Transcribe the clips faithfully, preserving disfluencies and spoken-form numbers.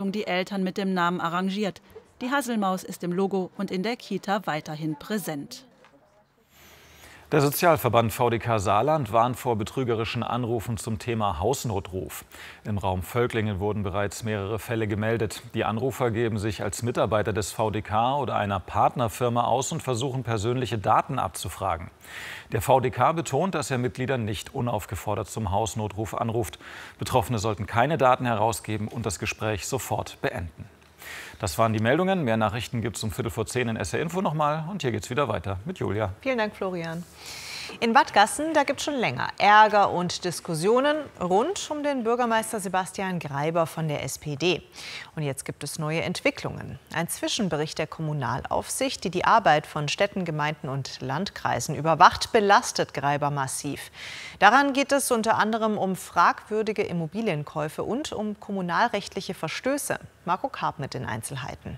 Einrichtung die Eltern mit dem Namen arrangiert. Die Hasselmaus ist im Logo und in der Kita weiterhin präsent. Der Sozialverband V D K Saarland warnt vor betrügerischen Anrufen zum Thema Hausnotruf. Im Raum Völklingen wurden bereits mehrere Fälle gemeldet. Die Anrufer geben sich als Mitarbeiter des V D K oder einer Partnerfirma aus und versuchen, persönliche Daten abzufragen. Der V D K betont, dass er Mitglieder nicht unaufgefordert zum Hausnotruf anruft. Betroffene sollten keine Daten herausgeben und das Gespräch sofort beenden. Das waren die Meldungen. Mehr Nachrichten gibt es um Viertel vor zehn in S R Info nochmal. Und hier geht es wieder weiter mit Julia. Vielen Dank, Florian. In Wattgassen, da gibt es schon länger Ärger und Diskussionen rund um den Bürgermeister Sebastian Greiber von der S P D. Und jetzt gibt es neue Entwicklungen. Ein Zwischenbericht der Kommunalaufsicht, die die Arbeit von Städten, Gemeinden und Landkreisen überwacht, belastet Greiber massiv. Daran geht es unter anderem um fragwürdige Immobilienkäufe und um kommunalrechtliche Verstöße. Marco Karp mit den Einzelheiten.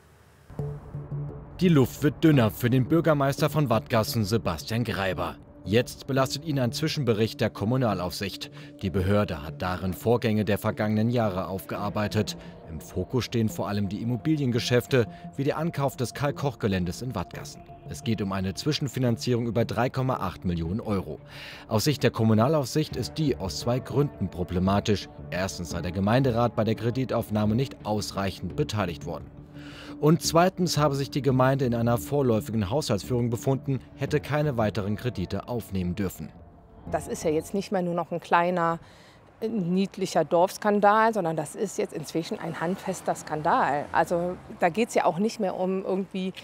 Die Luft wird dünner für den Bürgermeister von Wattgassen, Sebastian Greiber. Jetzt belastet ihn ein Zwischenbericht der Kommunalaufsicht. Die Behörde hat darin Vorgänge der vergangenen Jahre aufgearbeitet. Im Fokus stehen vor allem die Immobiliengeschäfte, wie der Ankauf des Karl-Koch-Geländes in Wattgassen. Es geht um eine Zwischenfinanzierung über drei Komma acht Millionen Euro. Aus Sicht der Kommunalaufsicht ist die aus zwei Gründen problematisch. Erstens sei der Gemeinderat bei der Kreditaufnahme nicht ausreichend beteiligt worden. Und zweitens habe sich die Gemeinde in einer vorläufigen Haushaltsführung befunden, hätte keine weiteren Kredite aufnehmen dürfen. Das ist ja jetzt nicht mehr nur noch ein kleiner, niedlicher Dorfskandal, sondern das ist jetzt inzwischen ein handfester Skandal. Also da geht es ja auch nicht mehr um irgendwie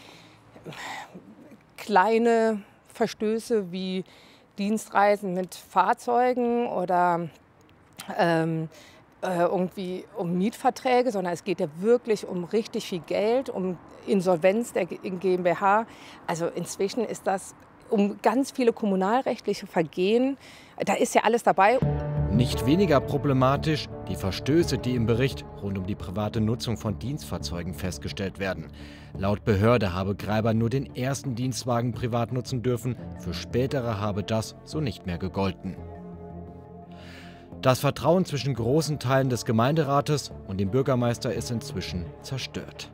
kleine Verstöße wie Dienstreisen mit Fahrzeugen oder ähm, irgendwie um Mietverträge, sondern es geht ja wirklich um richtig viel Geld, um Insolvenz der GmbH. Also inzwischen ist das um ganz viele kommunalrechtliche Vergehen, da ist ja alles dabei. Nicht weniger problematisch die Verstöße, die im Bericht rund um die private Nutzung von Dienstfahrzeugen festgestellt werden. Laut Behörde habe Greiber nur den ersten Dienstwagen privat nutzen dürfen, für spätere habe das so nicht mehr gegolten. Das Vertrauen zwischen großen Teilen des Gemeinderates und dem Bürgermeister ist inzwischen zerstört.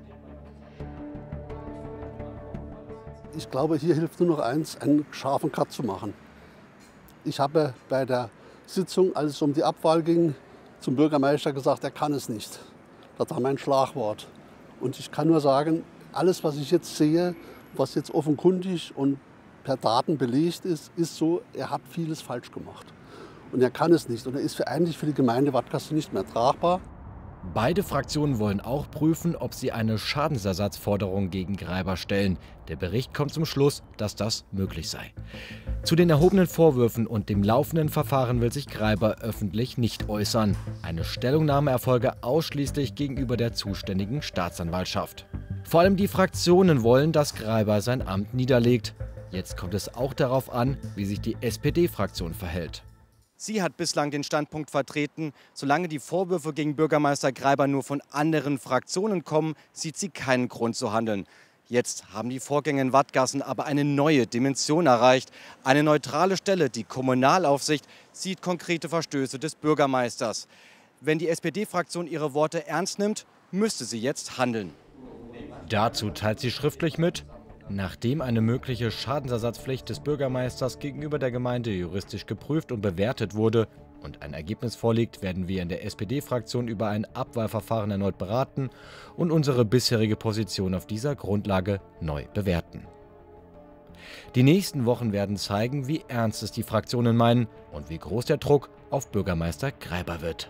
Ich glaube, hier hilft nur noch eins, einen scharfen Cut zu machen. Ich habe bei der Sitzung, als es um die Abwahl ging, zum Bürgermeister gesagt, er kann es nicht. Das war mein Schlagwort. Und ich kann nur sagen, alles, was ich jetzt sehe, was jetzt offenkundig und per Daten belegt ist, ist so, er hat vieles falsch gemacht. Und er kann es nicht. Und er ist für, eigentlich für die Gemeinde Wattgassen nicht mehr tragbar. Beide Fraktionen wollen auch prüfen, ob sie eine Schadensersatzforderung gegen Greiber stellen. Der Bericht kommt zum Schluss, dass das möglich sei. Zu den erhobenen Vorwürfen und dem laufenden Verfahren will sich Greiber öffentlich nicht äußern. Eine Stellungnahme erfolge ausschließlich gegenüber der zuständigen Staatsanwaltschaft. Vor allem die Fraktionen wollen, dass Greiber sein Amt niederlegt. Jetzt kommt es auch darauf an, wie sich die S P D-Fraktion verhält. Sie hat bislang den Standpunkt vertreten, solange die Vorwürfe gegen Bürgermeister Greiber nur von anderen Fraktionen kommen, sieht sie keinen Grund zu handeln. Jetzt haben die Vorgänge in Wattgassen aber eine neue Dimension erreicht. Eine neutrale Stelle, die Kommunalaufsicht, sieht konkrete Verstöße des Bürgermeisters. Wenn die S P D-Fraktion ihre Worte ernst nimmt, müsste sie jetzt handeln. Dazu teilt sie schriftlich mit: Nachdem eine mögliche Schadensersatzpflicht des Bürgermeisters gegenüber der Gemeinde juristisch geprüft und bewertet wurde und ein Ergebnis vorliegt, werden wir in der S P D-Fraktion über ein Abwahlverfahren erneut beraten und unsere bisherige Position auf dieser Grundlage neu bewerten. Die nächsten Wochen werden zeigen, wie ernst es die Fraktionen meinen und wie groß der Druck auf Bürgermeister Greiber wird.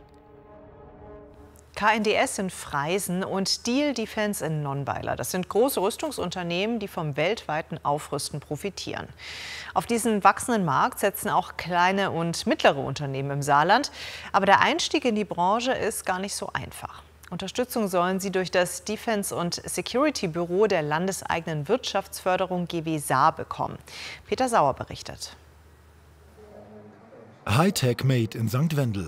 K N D S in Freisen und Diehl Defence in Nonnweiler. Das sind große Rüstungsunternehmen, die vom weltweiten Aufrüsten profitieren. Auf diesen wachsenden Markt setzen auch kleine und mittlere Unternehmen im Saarland. Aber der Einstieg in die Branche ist gar nicht so einfach. Unterstützung sollen sie durch das Defence- und Security-Büro der landeseigenen Wirtschaftsförderung G W Saar bekommen. Peter Sauer berichtet. Hightech Made in Sankt Wendel.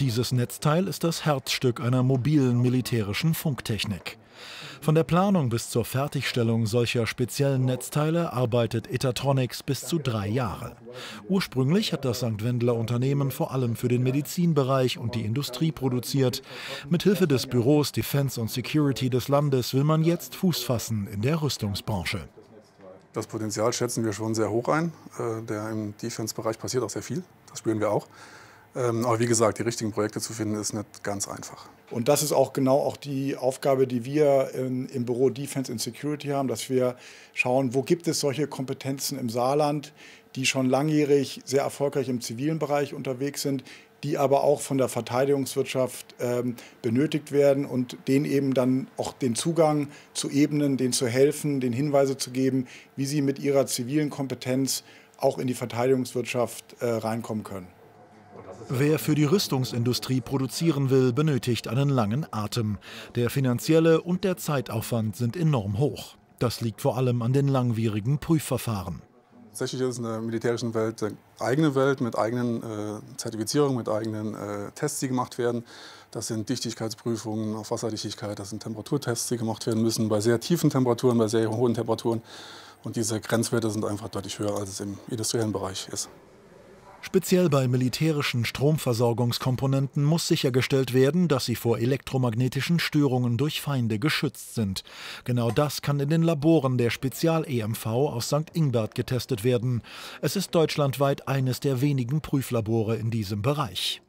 Dieses Netzteil ist das Herzstück einer mobilen militärischen Funktechnik. Von der Planung bis zur Fertigstellung solcher speziellen Netzteile arbeitet Etatronics bis zu drei Jahre. Ursprünglich hat das Sankt Wendler Unternehmen vor allem für den Medizinbereich und die Industrie produziert. Mithilfe des Büros Defense und Security des Landes will man jetzt Fuß fassen in der Rüstungsbranche. Das Potenzial schätzen wir schon sehr hoch ein. Der im Defense-Bereich passiert auch sehr viel, das spüren wir auch. Aber wie gesagt, die richtigen Projekte zu finden, ist nicht ganz einfach. Und das ist auch genau auch die Aufgabe, die wir in, im Büro Defense and Security haben, dass wir schauen, wo gibt es solche Kompetenzen im Saarland, die schon langjährig sehr erfolgreich im zivilen Bereich unterwegs sind, die aber auch von der Verteidigungswirtschaft ähm, benötigt werden und denen eben dann auch den Zugang zu ebnen, denen zu helfen, den Hinweise zu geben, wie sie mit ihrer zivilen Kompetenz auch in die Verteidigungswirtschaft äh, reinkommen können. Wer für die Rüstungsindustrie produzieren will, benötigt einen langen Atem. Der finanzielle und der Zeitaufwand sind enorm hoch. Das liegt vor allem an den langwierigen Prüfverfahren. Tatsächlich ist es in der militärischen Welt eine eigene Welt mit eigenen äh, Zertifizierungen, mit eigenen äh, Tests, die gemacht werden. Das sind Dichtigkeitsprüfungen auf Wasserdichtigkeit, das sind Temperaturtests, die gemacht werden müssen bei sehr tiefen Temperaturen, bei sehr hohen Temperaturen. Und diese Grenzwerte sind einfach deutlich höher, als es im industriellen Bereich ist. Speziell bei militärischen Stromversorgungskomponenten muss sichergestellt werden, dass sie vor elektromagnetischen Störungen durch Feinde geschützt sind. Genau das kann in den Laboren der Spezial-E M V aus Sankt Ingbert getestet werden. Es ist deutschlandweit eines der wenigen Prüflabore in diesem Bereich.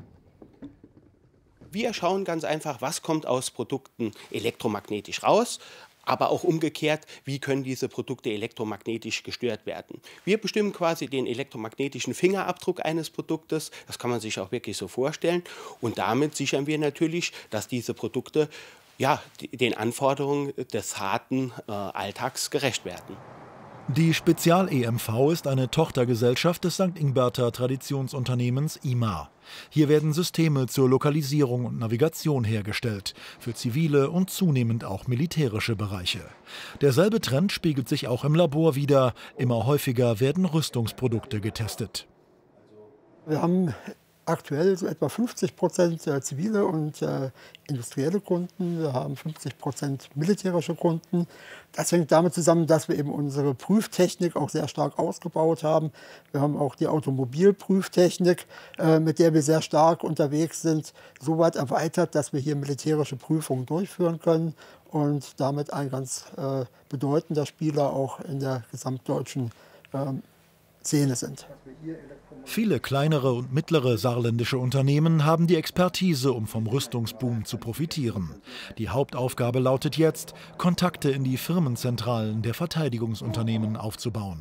Wir schauen ganz einfach, was kommt aus Produkten elektromagnetisch raus. Aber auch umgekehrt, wie können diese Produkte elektromagnetisch gestört werden. Wir bestimmen quasi den elektromagnetischen Fingerabdruck eines Produktes, das kann man sich auch wirklich so vorstellen. Und damit sichern wir natürlich, dass diese Produkte ja, den Anforderungen des harten äh, Alltags gerecht werden. Die Spezial-E M V ist eine Tochtergesellschaft des Sankt Ingberter Traditionsunternehmens I M A. Hier werden Systeme zur Lokalisierung und Navigation hergestellt, für zivile und zunehmend auch militärische Bereiche. Derselbe Trend spiegelt sich auch im Labor wider. Immer häufiger werden Rüstungsprodukte getestet. Wir haben aktuell so etwa fünfzig Prozent zivile und äh, industrielle Kunden. Wir haben fünfzig Prozent militärische Kunden. Das hängt damit zusammen, dass wir eben unsere Prüftechnik auch sehr stark ausgebaut haben. Wir haben auch die Automobilprüftechnik, äh, mit der wir sehr stark unterwegs sind, so weit erweitert, dass wir hier militärische Prüfungen durchführen können und damit ein ganz äh, bedeutender Spieler auch in der gesamtdeutschen äh, Szene sind. Viele kleinere und mittlere saarländische Unternehmen haben die Expertise, um vom Rüstungsboom zu profitieren. Die Hauptaufgabe lautet jetzt, Kontakte in die Firmenzentralen der Verteidigungsunternehmen aufzubauen.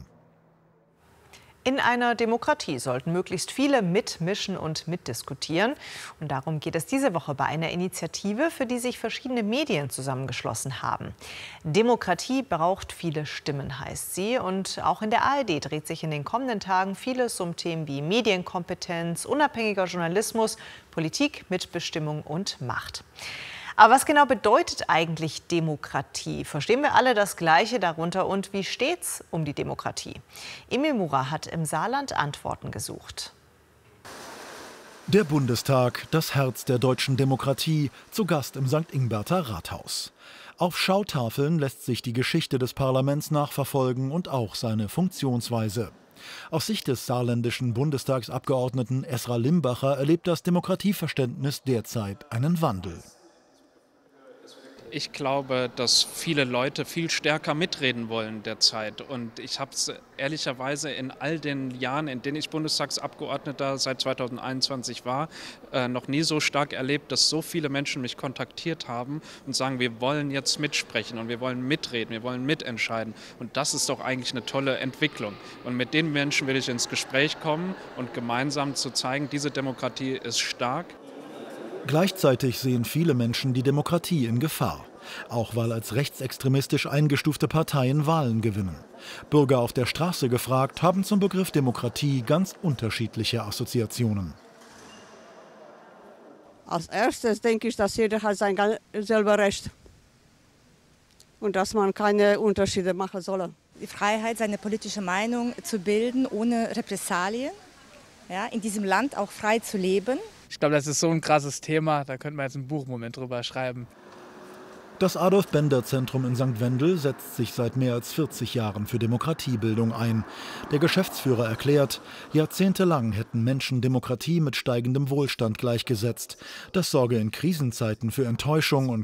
In einer Demokratie sollten möglichst viele mitmischen und mitdiskutieren. Und darum geht es diese Woche bei einer Initiative, für die sich verschiedene Medien zusammengeschlossen haben. Demokratie braucht viele Stimmen, heißt sie. Und auch in der A R D dreht sich in den kommenden Tagen vieles um Themen wie Medienkompetenz, unabhängiger Journalismus, Politik, Mitbestimmung und Macht. Aber was genau bedeutet eigentlich Demokratie? Verstehen wir alle das Gleiche darunter und wie steht's um die Demokratie? Emil Mura hat im Saarland Antworten gesucht. Der Bundestag, das Herz der deutschen Demokratie, zu Gast im Sankt Ingberter Rathaus. Auf Schautafeln lässt sich die Geschichte des Parlaments nachverfolgen und auch seine Funktionsweise. Aus Sicht des saarländischen Bundestagsabgeordneten Esra Limbacher erlebt das Demokratieverständnis derzeit einen Wandel. Ich glaube, dass viele Leute viel stärker mitreden wollen derzeit. Und ich habe es ehrlicherweise in all den Jahren, in denen ich Bundestagsabgeordneter seit zweitausendeinundzwanzig war, äh, noch nie so stark erlebt, dass so viele Menschen mich kontaktiert haben und sagen, wir wollen jetzt mitsprechen und wir wollen mitreden, wir wollen mitentscheiden. Und das ist doch eigentlich eine tolle Entwicklung. Und mit den Menschen will ich ins Gespräch kommen und gemeinsam zu zeigen, diese Demokratie ist stark. Gleichzeitig sehen viele Menschen die Demokratie in Gefahr. Auch weil als rechtsextremistisch eingestufte Parteien Wahlen gewinnen. Bürger auf der Straße gefragt, haben zum Begriff Demokratie ganz unterschiedliche Assoziationen. Als erstes denke ich, dass jeder hat sein selber Recht. Und dass man keine Unterschiede machen soll. Die Freiheit, seine politische Meinung zu bilden, ohne Repressalien. Ja, in diesem Land auch frei zu leben. Ich glaube, das ist so ein krasses Thema, da könnte man jetzt ein Buch im Moment drüber schreiben. Das Adolf-Bender-Zentrum in Sankt Wendel setzt sich seit mehr als vierzig Jahren für Demokratiebildung ein. Der Geschäftsführer erklärt, jahrzehntelang hätten Menschen Demokratie mit steigendem Wohlstand gleichgesetzt. Das sorge in Krisenzeiten für Enttäuschung und